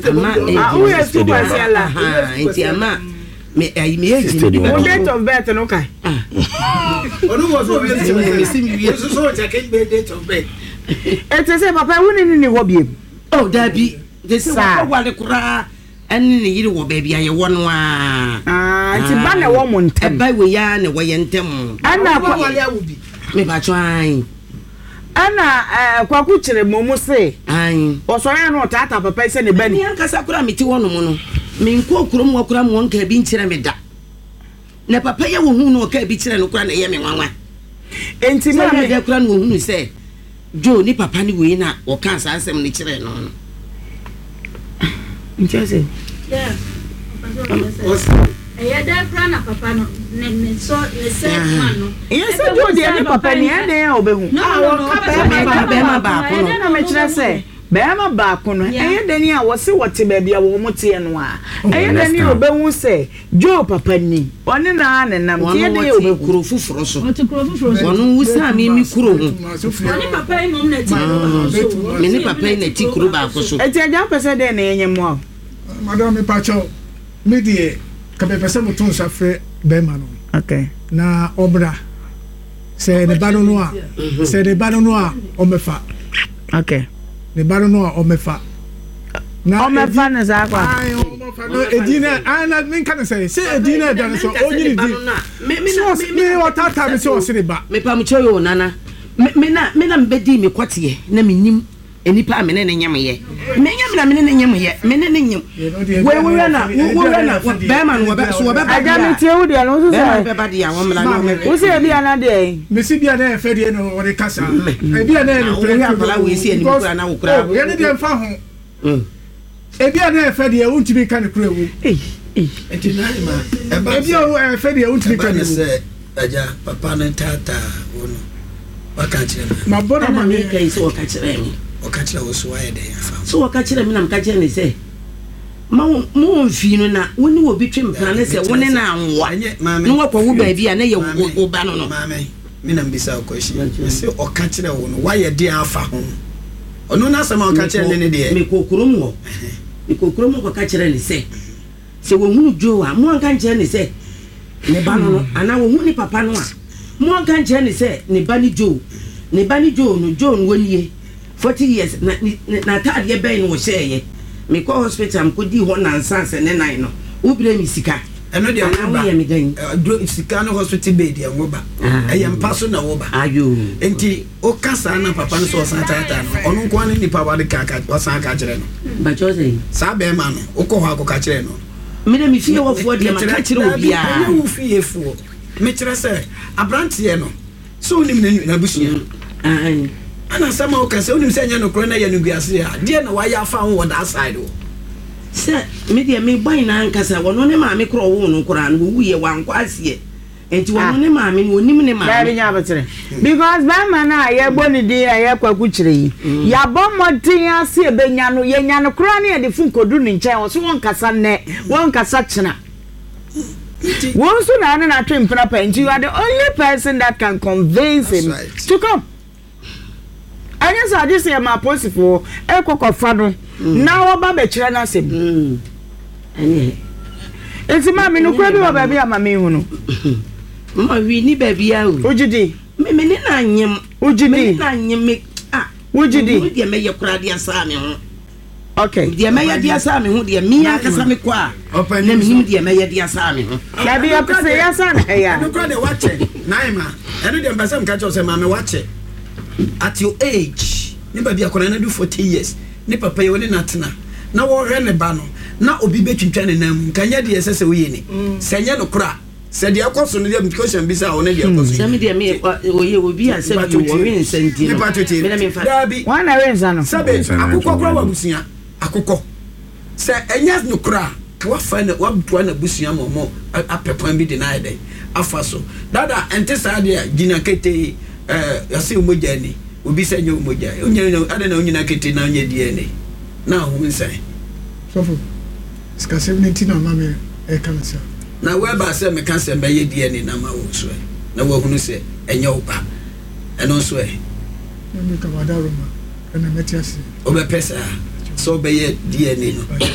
who is to Basiala? It's Yama. Me, I may age date of birth, no kai. So check date of birth. It's a say, Papa, wouldn't any hobby. Oh, Debbie, this is what the cry. And you will baby, I want one. It's a banner woman. By we yarn away and them. And now, what would be? Maybe I try. Anna, Quacuchere, Momo say, I was I not at a papa and a benny. Casacura, me to one mono. Mean Cockrum, Wakram, one cabin tiramida. Never pay a woman who can be tiran, and yammy one. And Timmy, the crown who say, Joe, Nippa Pani winner, or can't answer me children. Interesting. Yeah. That plan papa no so the same man. Yes, I do the papa ni ade obehu. No, Bema ba ko no me kire say Bema ba ko no eye dani a wo se wote ba bia wo mote no a eye dani obehu say Joe papa ni one na nam tie de obehu kuro fufuro so wote kuro fufuro so wono wusa mi kuro ho oni papa yi mom na ti so me ni papa yi na ti kuro ba ko so eti aja pese de na enyemo madam me pacho me die ka be pese mutun safre Bema no okay na obra se ne bano no a se ne bano no a omefa okay ne bano no a omefa na omefa na za kwa ai omefa no edina ana min kan say edina dan so onyini di me otata me so sire ba me pa mu choyo nana me na mbedi me kwate na me nim enipa me ne nyam ye me nyam na me ne nyam ye me ne nyam we na Bema no be so be ba aja me tie wo de no so say be ba dia won mla no wo say bia na de me si bia na efe de no wo de kasa e bia na ni pre akala we si ani kura na wo kura ye ne de mfa ho e bia na efe de wo ntimi ka ne kura wo enti na ma e bia efe de wo ntimi ka ne se aja papa na tata wo no waka kire ma bona ma me kai so waka kire me okachira wo so aye de yafa so wakachira me na mkachira ne se mo mfi no na woni wo bi twempna ne se woni na anwa no wakwa wo ba bia na ye wo ba no mame me na mbisa question se okachira wo no waye de afa ho ono na sama okachira ne de me kokurum wo me kokurum ko kachira ne se wo hunu jo a mo anka nche ne se ne ba no ana wo hunu papa no a mo anka nche ne se ne ba ni jo no wonie 40 years na tade be no wo sheye me ko hospital ko di ho na nsanse ne nan no wo bire mi sika eno de wo sika no hospital bed ya wo ba mpa so na wo ba ayo enti o kasa na papa no so san tata no ono ko ani nipa wa de kaka o san ka kire no ba chose sa be ma no o ko ho akọ kire no me na mi fie wo fo de ma ka kire obi a wo fie fo me kire se abrantie no so nim na busia ana sama o kase onim se nya no kro na ya no guase a de na wa ya fa ho that side o se me de me boy na nkasa wono ne ma me kro wo no kra no wu ye wan kwase enti wono ne ma me no onim ne ma ya nya batere because Bema na ya boni di ya kwaku kire yi ya bomodin ase be nya no ye nya no kra na ye de fun kodu ni nchen wo so won kasa ne won kasa chena won so na na twempra pa enti you are the only person that can convince him to come. I guess I just say my post for a cocoa now about the China sim. It's my minuquabi or baby, I'm a me. My really baby, would you do? Me, would you make would you do? You may your cradia Sammy. Okay, dear Mayor dear Sammy, who dear me, Casami qua. Open him, dear Mayor dear Sammy. Maybe I could say yes, I don't cry the watch it. Naima, I don't know some catch us and mamma watch it. At your age, never be a corner do 40 years. Nipper pay only natina. Now or run a banner. Now obi between training them. Can you the SS we Sanya no cra. Said the accounts on the question bisa on the Sammy dear me will be a 7 in Saint. One arena. Sabe, Akuko Busia. Akuko. Say, and yes, no cra. What find it 1 busiam or more. A pepper be denied. Afaso. Dada, and this idea, Gina Kete. Yasi umujani ubi se nyo umuja ade na onyina kete na onye DNA na hu nsan so for ska 17 na mama e cancer na we ba se me cancer be ye DNA na ma wo so na wo hunu se enye opa eno so me ka wada roma na metiasi obe pesa so be ye DNA no